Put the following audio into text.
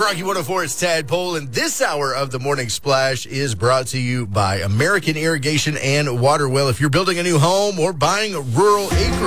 Rocky 104, it's Tadpole, and this hour of the Morning Splash is brought to you by American Irrigation and Water Well. If you're building a new home or buying a rural acre